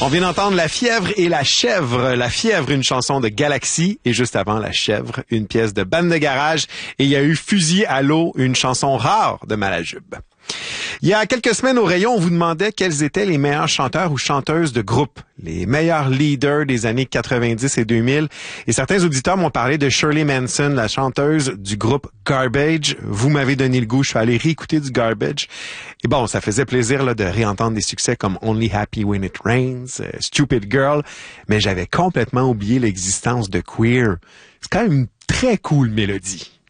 On vient d'entendre La fièvre et la chèvre. La fièvre, une chanson de Galaxy. Et juste avant La chèvre, une pièce de Bande de garage. Et il y a eu Fusil à l'eau, une chanson rare de Malajube. Il y a quelques semaines au rayon, on vous demandait quels étaient les meilleurs chanteurs ou chanteuses de groupe, les meilleurs leaders des années 90 et 2000. Et certains auditeurs m'ont parlé de Shirley Manson, la chanteuse du groupe Garbage. Vous m'avez donné le goût, je suis allé réécouter du Garbage. Et bon, ça faisait plaisir là, de réentendre des succès comme Only Happy When It Rains, Stupid Girl, mais j'avais complètement oublié l'existence de Queer. C'est quand même une très cool mélodie.